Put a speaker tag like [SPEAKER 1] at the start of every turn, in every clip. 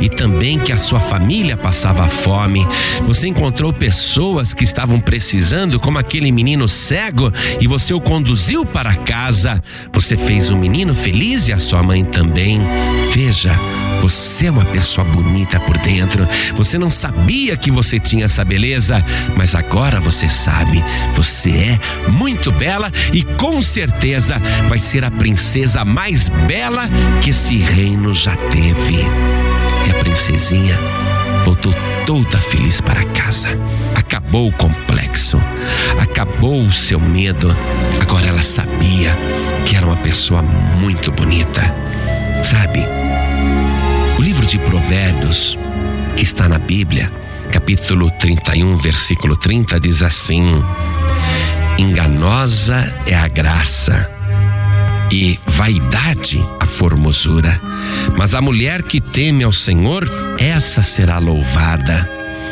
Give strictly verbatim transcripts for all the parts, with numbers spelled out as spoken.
[SPEAKER 1] e também que a sua família passava fome. Você encontrou pessoas que estavam precisando, como aquele menino cego, e você o conduziu para casa. Você fez o menino feliz e a sua mãe também. Veja, você é uma pessoa bonita por dentro. Você não sabia que você tinha essa beleza, mas agora você sabe. Você é muito bela e com certeza vai ser a princesa mais bela que esse reino já teve. E a princesinha voltou toda feliz para casa. Acabou o complexo, acabou o seu medo. Agora ela sabia que era uma pessoa muito bonita. Sabe, o livro de Provérbios, que está na Bíblia, capítulo trinta e um, versículo trinta, diz assim: enganosa é a graça e vaidade a formosura, mas a mulher que teme ao Senhor, essa será louvada.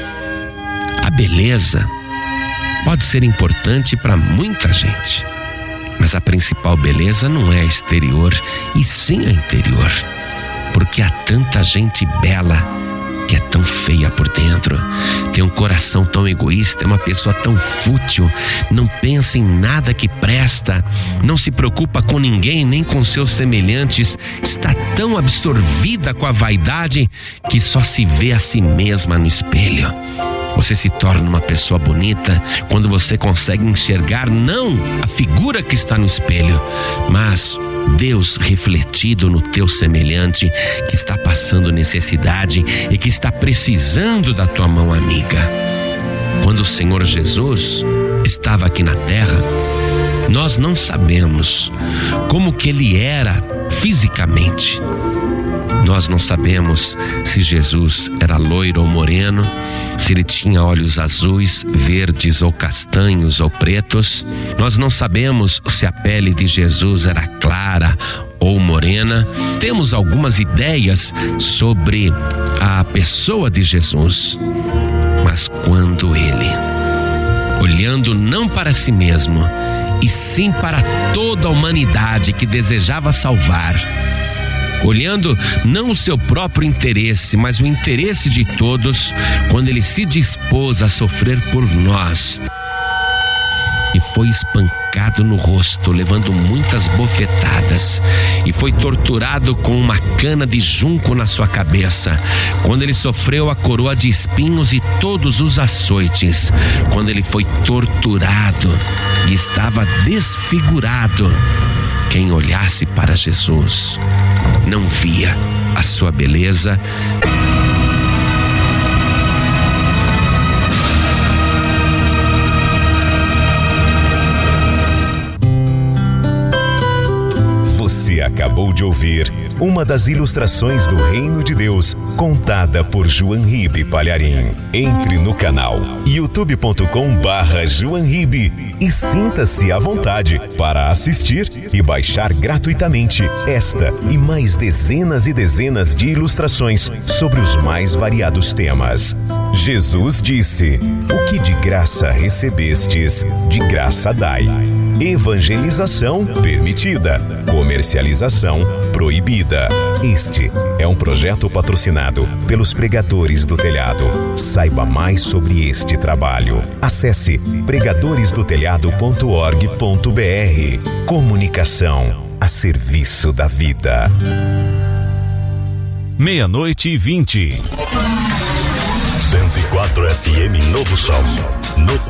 [SPEAKER 1] A beleza pode ser importante para muita gente, mas a principal beleza não é a exterior, e sim a interior, porque há tanta gente bela que é tão feia por dentro, tem um coração tão egoísta, é uma pessoa tão fútil, não pensa em nada que presta, não se preocupa com ninguém, nem com seus semelhantes, está tão absorvida com a vaidade que só se vê a si mesma no espelho. Você se torna uma pessoa bonita quando você consegue enxergar não a figura que está no espelho, mas Deus refletido no teu semelhante que está passando necessidade e que está precisando da tua mão amiga. Quando o Senhor Jesus estava aqui na terra, nós não sabemos como que ele era fisicamente. Nós não sabemos se Jesus era loiro ou moreno, se ele tinha olhos azuis, verdes ou castanhos ou pretos. Nós não sabemos se a pele de Jesus era clara ou morena. Temos algumas ideias sobre a pessoa de Jesus, mas quando ele, olhando não para si mesmo, e sim para toda a humanidade que desejava salvar, olhando não o seu próprio interesse, mas o interesse de todos, quando ele se dispôs a sofrer por nós e foi espancado no rosto, levando muitas bofetadas, e foi torturado com uma cana de junco na sua cabeça, quando ele sofreu a coroa de espinhos e todos os açoites, quando ele foi torturado e estava desfigurado, quem olhasse para Jesus não via a sua beleza.
[SPEAKER 2] Você acabou de ouvir uma das ilustrações do Reino de Deus, contada por João Ribe Palharim. Entre no canal youtube ponto com barra João Ribe e sinta-se à vontade para assistir e baixar gratuitamente esta e mais dezenas e dezenas de ilustrações sobre os mais variados temas. Jesus disse: o que de graça recebestes, de graça dai. Evangelização permitida, comercialização proibida. Este é um projeto patrocinado pelos Pregadores do Telhado. Saiba mais sobre este trabalho. Acesse pregadores do telhado ponto org ponto br. Comunicação a serviço da vida.
[SPEAKER 3] Meia-noite e vinte.
[SPEAKER 4] cento e quatro F M Novo Sol. No